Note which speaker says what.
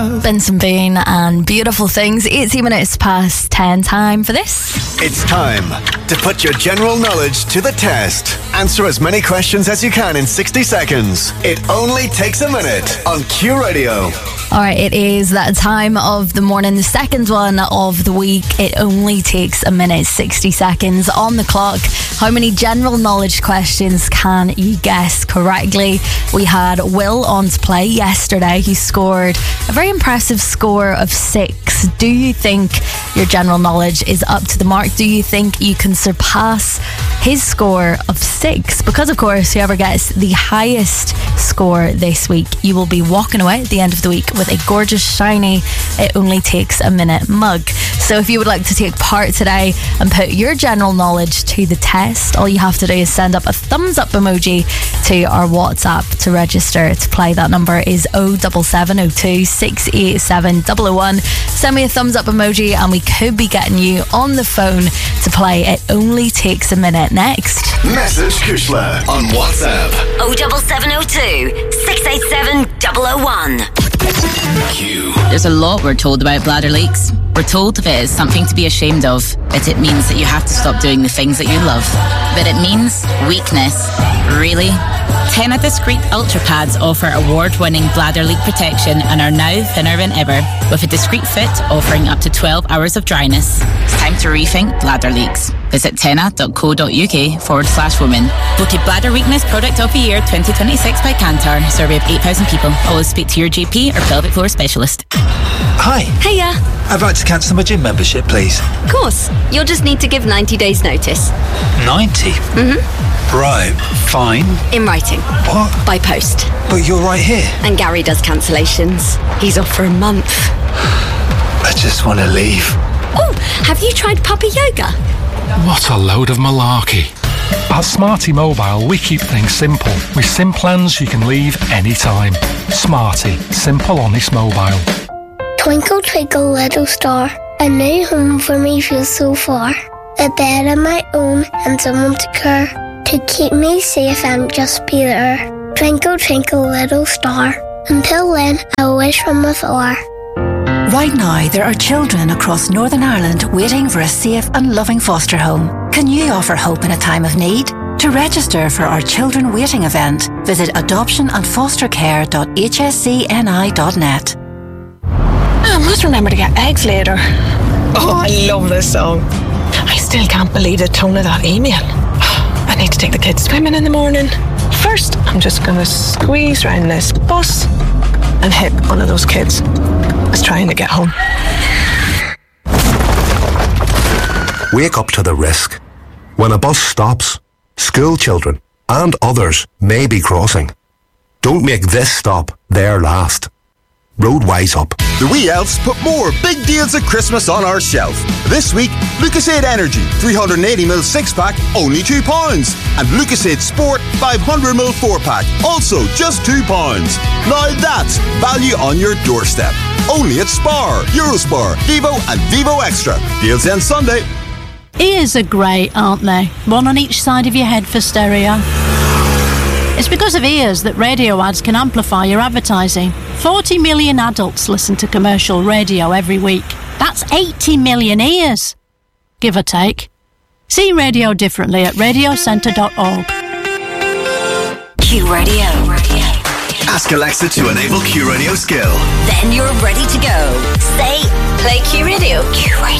Speaker 1: Benson Boone and Beautiful Things. 18 minutes past 10. Time for this.
Speaker 2: It's time to put your general knowledge to the test. Answer as many questions as you can in 60 seconds. It only takes a minute on Q Radio.
Speaker 1: Alright, it is that time of the morning, the second one of the week. It only takes a minute, 60 seconds on the clock. How many general knowledge questions can you guess correctly? We had Will on to play yesterday. He scored a very impressive score of 6. Do you think your general knowledge is up to the mark? Do you think you can surpass his score of 6? Because of course, whoever gets the highest score this week, you will be walking away at the end of the week with a gorgeous, shiny, it only takes a minute mug. So if you would like to take part today and put your general knowledge to the test, all you have to do is send up a thumbs up emoji to our WhatsApp to register to play. That number is 07702 687 001. Send me a thumbs up emoji and we could be getting you on the phone to play It Only Takes a Minute next.
Speaker 2: Message Kushla on WhatsApp.
Speaker 3: 07702 687 001.
Speaker 2: Q.
Speaker 4: There's a lot we're told about bladder leaks. We're told of it as something to be ashamed of, but it means that you have to stop doing the things that you love. But it means weakness. Really? Tena Discreet Ultra Pads offer award-winning bladder leak protection and are now thinner than ever, with a discreet fit offering up to 12 hours of dryness. It's time to rethink bladder leaks. Visit tena.co.uk/women. Voted Bladder Weakness Product of the Year 2026 by Kantar. Survey of 8,000 people. Always speak to your GP or pelvic floor specialist.
Speaker 5: Hi.
Speaker 3: Hiya.
Speaker 5: I'd like to cancel my gym membership, please.
Speaker 3: Of course. You'll just need to give 90 days notice.
Speaker 5: 90? Right, fine.
Speaker 3: In writing.
Speaker 5: What?
Speaker 3: By post.
Speaker 5: But you're right here.
Speaker 3: And Gary does cancellations. He's off for a month.
Speaker 5: I just want to leave.
Speaker 3: Oh, have you tried Puppy Yoga?
Speaker 6: What a load of malarkey. At Smarty Mobile, we keep things simple. With SIM plans you can leave anytime. Smarty. Simple, honest mobile.
Speaker 7: Twinkle, twinkle, little star, a new home for me feels so far. A bed of my own and someone to care, to keep me safe and just be there. Twinkle, twinkle, little star, until then I wish from afar.
Speaker 8: Right now, there are children across Northern Ireland waiting for a safe and loving foster home. Can you offer hope in a time of need? To register for our Children Waiting event, visit adoptionandfostercare.hscni.net.
Speaker 9: I must remember to get eggs later. Oh, I love this song. I still can't believe the tone of that email. I need to take the kids swimming in the morning. First, I'm just going to squeeze round this bus and hit one of those kids that's trying to get home.
Speaker 10: Wake up to the risk. When a bus stops, school children and others may be crossing. Don't make this stop their last. Road Wise Up.
Speaker 11: The wee elves put more big deals at Christmas on our shelf. This week, Lucasade Energy 380ml 6-pack, only £2. And Lucasade Sport 500ml 4-pack, also just £2. Now that's value on your doorstep. Only at Spar, Eurospar, Vivo and Vivo Extra. Deals end Sunday.
Speaker 12: Ears are great, aren't they? One on each side of your head for stereo. It's because of ears that radio ads can amplify your advertising. 40 million adults listen to commercial radio every week. That's 80 million ears, give or take. See radio differently at radiocentre.org.
Speaker 3: Q Radio.
Speaker 2: Ask Alexa to enable Q Radio skill.
Speaker 3: Then you're ready to go. Say, play Q Radio. Q Radio.